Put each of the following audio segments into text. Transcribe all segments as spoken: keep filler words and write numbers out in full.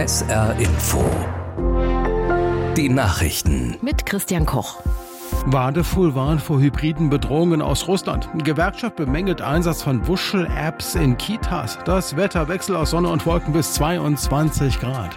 S R Info. Die Nachrichten mit Christian Koch. Wadefuhl warnt vor hybriden Bedrohungen aus Russland. Die Gewerkschaft bemängelt Einsatz von Wuschel-Apps in Kitas. Das Wetter Wechsel aus Sonne und Wolken bis zweiundzwanzig Grad.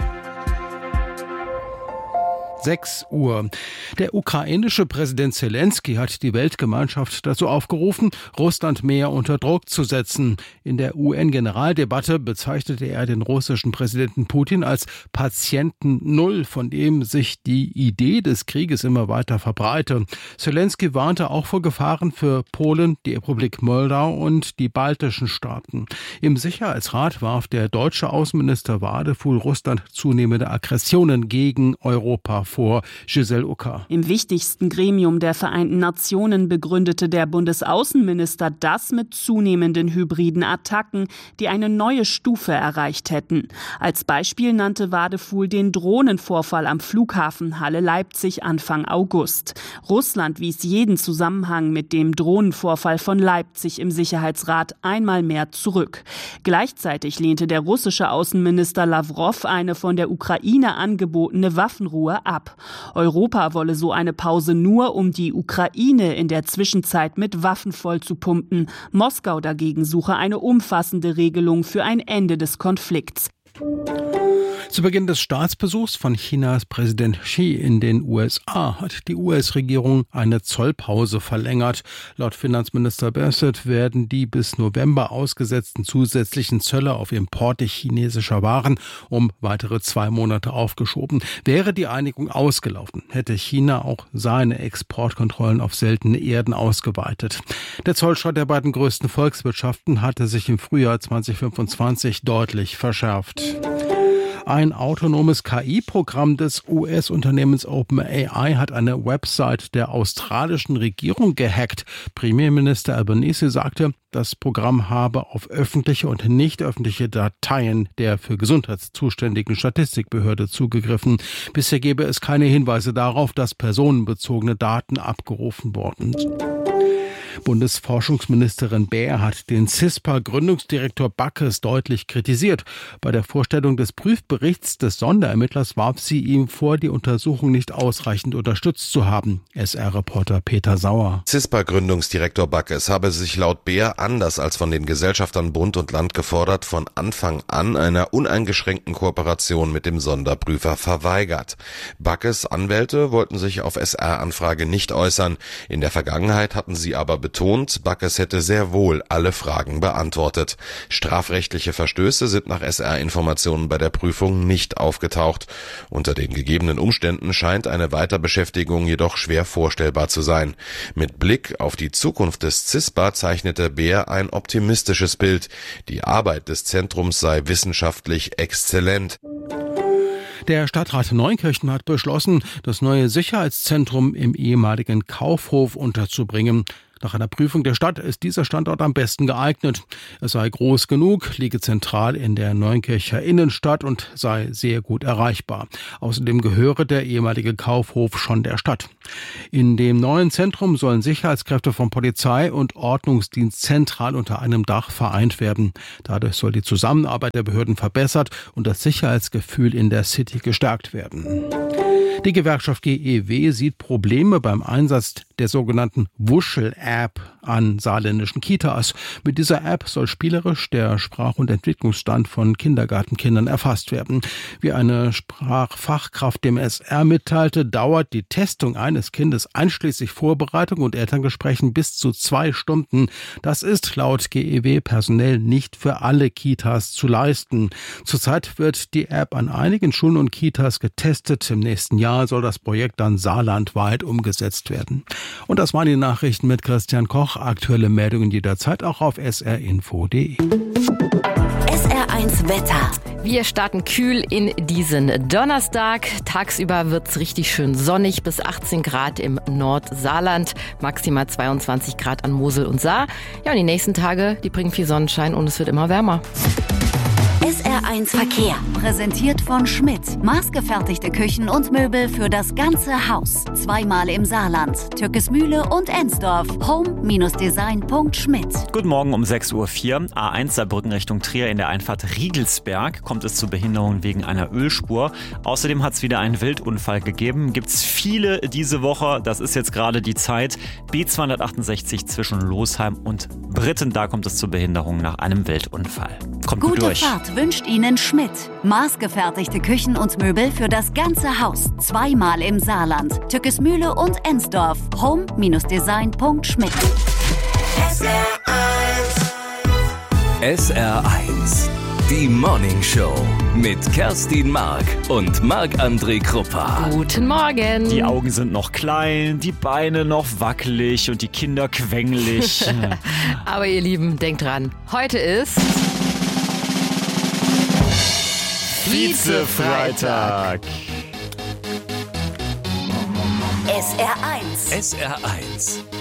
sechs Uhr. Der ukrainische Präsident Zelensky hat die Weltgemeinschaft dazu aufgerufen, Russland mehr unter Druck zu setzen. In der U N-Generaldebatte bezeichnete er den russischen Präsidenten Putin als Patienten Null, von dem sich die Idee des Krieges immer weiter verbreite. Zelensky warnte auch vor Gefahren für Polen, die Republik Moldau und die baltischen Staaten. Im Sicherheitsrat warf der deutsche Außenminister Wadefuhl Russland zunehmende Aggressionen gegen Europa vor. Vor Giselle Ucker. Im wichtigsten Gremium der Vereinten Nationen begründete der Bundesaußenminister das mit zunehmenden hybriden Attacken, die eine neue Stufe erreicht hätten. Als Beispiel nannte Wadefuhl den Drohnenvorfall am Flughafen Halle-Leipzig Anfang August. Russland wies jeden Zusammenhang mit dem Drohnenvorfall von Leipzig im Sicherheitsrat einmal mehr zurück. Gleichzeitig lehnte der russische Außenminister Lawrow eine von der Ukraine angebotene Waffenruhe ab. Europa wolle so eine Pause nur, um die Ukraine in der Zwischenzeit mit Waffen vollzupumpen. Moskau dagegen suche eine umfassende Regelung für ein Ende des Konflikts. Zu Beginn des Staatsbesuchs von Chinas Präsident Xi in den U S A hat die U S-Regierung eine Zollpause verlängert. Laut Finanzminister Bassett werden die bis November ausgesetzten zusätzlichen Zölle auf Importe chinesischer Waren um weitere zwei Monate aufgeschoben. Wäre die Einigung ausgelaufen, hätte China auch seine Exportkontrollen auf seltene Erden ausgeweitet. Der Zollstreit der beiden größten Volkswirtschaften hatte sich im Frühjahr zweitausendfünfundzwanzig deutlich verschärft. Ein autonomes K I-Programm des U S-Unternehmens OpenAI hat eine Website der australischen Regierung gehackt. Premierminister Albanese sagte, das Programm habe auf öffentliche und nicht öffentliche Dateien der für Gesundheit zuständigen Statistikbehörde zugegriffen. Bisher gebe es keine Hinweise darauf, dass personenbezogene Daten abgerufen worden sind. Bundesforschungsministerin Baer hat den CISPA-Gründungsdirektor Backes deutlich kritisiert. Bei der Vorstellung des Prüfberichts des Sonderermittlers warf sie ihm vor, die Untersuchung nicht ausreichend unterstützt zu haben. S R-Reporter Peter Sauer. CISPA-Gründungsdirektor Backes habe sich laut Baer anders als von den Gesellschaftern Bund und Land gefordert, von Anfang an einer uneingeschränkten Kooperation mit dem Sonderprüfer verweigert. Backes Anwälte wollten sich auf S R-Anfrage nicht äußern. In der Vergangenheit hatten sie aber betont, Backes hätte sehr wohl alle Fragen beantwortet. Strafrechtliche Verstöße sind nach S R-Informationen bei der Prüfung nicht aufgetaucht. Unter den gegebenen Umständen scheint eine Weiterbeschäftigung jedoch schwer vorstellbar zu sein. Mit Blick auf die Zukunft des CISPA zeichnete Baer ein optimistisches Bild. Die Arbeit des Zentrums sei wissenschaftlich exzellent. Der Stadtrat Neunkirchen hat beschlossen, das neue Sicherheitszentrum im ehemaligen Kaufhof unterzubringen. Nach einer Prüfung der Stadt ist dieser Standort am besten geeignet. Es sei groß genug, liege zentral in der Neunkircher Innenstadt und sei sehr gut erreichbar. Außerdem gehöre der ehemalige Kaufhof schon der Stadt. In dem neuen Zentrum sollen Sicherheitskräfte von Polizei und Ordnungsdienst zentral unter einem Dach vereint werden. Dadurch soll die Zusammenarbeit der Behörden verbessert und das Sicherheitsgefühl in der City gestärkt werden. Die Gewerkschaft G E W sieht Probleme beim Einsatz der sogenannten Wuschel-App an saarländischen Kitas. Mit dieser App soll spielerisch der Sprach- und Entwicklungsstand von Kindergartenkindern erfasst werden. Wie eine Sprachfachkraft dem S R mitteilte, dauert die Testung eines Kindes einschließlich Vorbereitung und Elterngesprächen bis zu zwei Stunden. Das ist laut G E W personell nicht für alle Kitas zu leisten. Zurzeit wird die App an einigen Schulen und Kitas getestet. Im nächsten Jahr soll das Projekt dann saarlandweit umgesetzt werden. Und das waren die Nachrichten mit Christian Koch. Aktuelle Meldungen jederzeit auch auf s r info punkt d e. S R eins Wetter. Wir starten kühl in diesen Donnerstag. Tagsüber wird's richtig schön sonnig, bis achtzehn Grad im Nordsaarland, maximal zweiundzwanzig Grad an Mosel und Saar. Ja, und die nächsten Tage, die bringen viel Sonnenschein und es wird immer wärmer. S R R eins Verkehr. Präsentiert von Schmidt. Maßgefertigte Küchen und Möbel für das ganze Haus. Zweimal im Saarland. Türkesmühle und Ensdorf. home Design punkt schmidt. Guten Morgen um sechs Uhr vier. A eins Saarbrücken Richtung Trier in der Einfahrt Riegelsberg kommt es zu Behinderungen wegen einer Ölspur. Außerdem hat es wieder einen Wildunfall gegeben. Gibt es viele diese Woche. Das ist jetzt gerade die Zeit. B zweihundertachtundsechzig zwischen Losheim und Britten. Da kommt es zu Behinderungen nach einem Wildunfall. Kommt gut Gute durch. Fahrt wünscht Ihnen Schmidt. Maßgefertigte Küchen und Möbel für das ganze Haus. Zweimal im Saarland. Türkesmühle und Ensdorf. home Design punkt schmidt. S R eins. Die Morning Show mit Kerstin Mark und Marc-André Kruppa. Guten Morgen. Die Augen sind noch klein, die Beine noch wackelig und die Kinder quengelig. Aber ihr Lieben, denkt dran, heute ist Vize-Freitag. S R eins. S R eins.